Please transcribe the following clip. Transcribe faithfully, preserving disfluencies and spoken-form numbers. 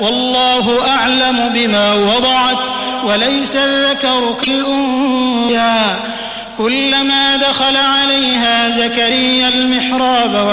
والله أعلم بما وضعت وليس الذكر كالأنثى. كلما دخل عليها زكريا المحراب